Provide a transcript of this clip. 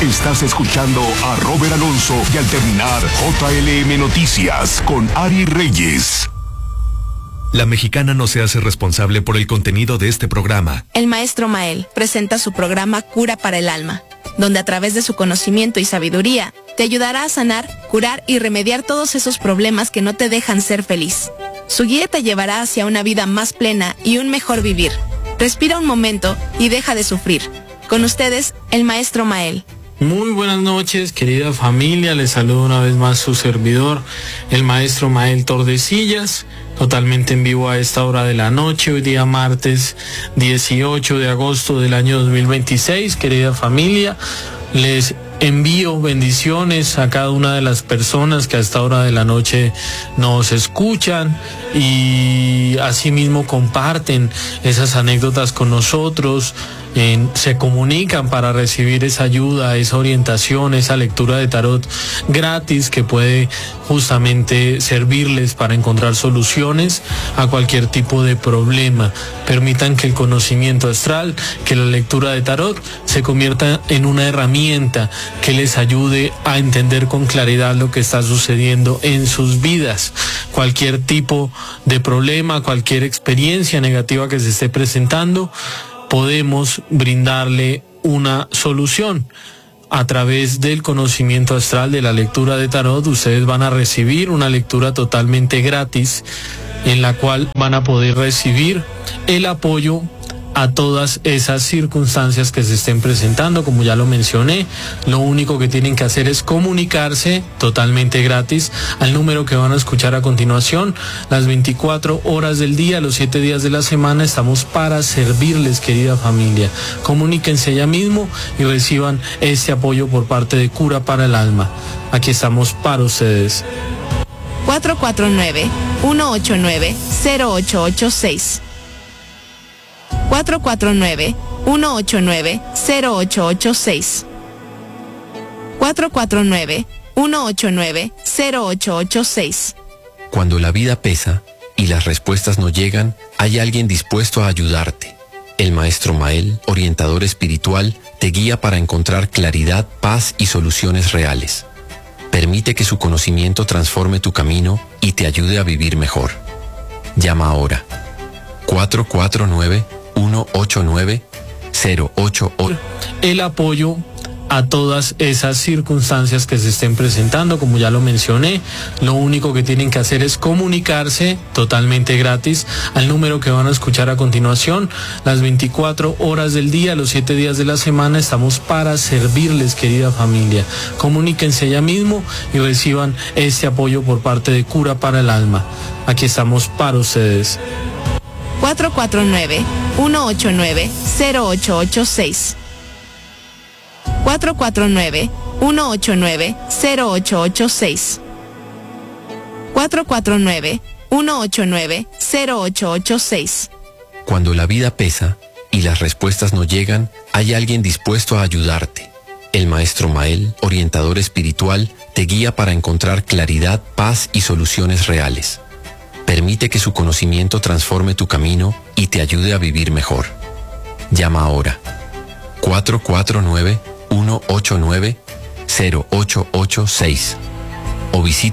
Estás escuchando a Robert Alonso y al terminar JLM Noticias con Ari Reyes. La Mexicana no se hace responsable por el contenido de este programa. El maestro Mael presenta su programa Cura para el Alma, donde a través de su conocimiento y sabiduría te ayudará a sanar, curar y remediar todos esos problemas que no te dejan ser feliz. Su guía te llevará hacia una vida más plena y un mejor vivir. Respira un momento y deja de sufrir. Con ustedes, el maestro Mael. Muy buenas noches, querida familia. Les saludo una vez más su servidor, el maestro Mael Tordesillas, totalmente en vivo a esta hora de la noche, hoy día martes 18 de agosto del año 2026. Querida familia, les envío bendiciones a cada una de las personas que a esta hora de la noche nos escuchan y asimismo comparten esas anécdotas con nosotros. Se comunican para recibir esa ayuda, esa orientación, esa lectura de tarot gratis que puede justamente servirles para encontrar soluciones a cualquier tipo de problema. Permitan que el conocimiento astral, que la lectura de tarot se convierta en una herramienta que les ayude a entender con claridad lo que está sucediendo en sus vidas. Cualquier tipo de problema, cualquier experiencia negativa que se esté presentando, podemos brindarle una solución. A través del conocimiento astral de la lectura de tarot, ustedes van a recibir una lectura totalmente gratis en la cual van a poder recibir el apoyo a todas esas circunstancias que se estén presentando. Como ya lo mencioné, lo único que tienen que hacer es comunicarse totalmente gratis al número que van a escuchar a continuación. Las 24 horas del día, los 7 días de la semana, estamos para servirles, querida familia. Comuníquense ya mismo y reciban este apoyo por parte de Cura para el Alma. Aquí estamos para ustedes. 449-189-0886. 449-189-0886. 449-189-0886. Cuando la vida pesa y las respuestas no llegan, hay alguien dispuesto a ayudarte. El maestro Mael, orientador espiritual, te guía para encontrar claridad, paz y soluciones reales. Permite que su conocimiento transforme tu camino y te ayude a vivir mejor. Llama ahora. 449-189-088. El apoyo a todas esas circunstancias que se estén presentando, como ya lo mencioné, lo único que tienen que hacer es comunicarse totalmente gratis al número que van a escuchar a continuación. Las 24 horas del día, los 7 días de la semana, estamos para servirles, querida familia. Comuníquense ya mismo y reciban este apoyo por parte de Cura para el Alma. Aquí estamos para ustedes. 449-189-0886. 449-189-0886. 449-189-0886. Cuando la vida pesa y las respuestas no llegan, hay alguien dispuesto a ayudarte. El maestro Mael, orientador espiritual, te guía para encontrar claridad, paz y soluciones reales. Permite que su conocimiento transforme tu camino y te ayude a vivir mejor. Llama ahora. 449-189-0886 o visita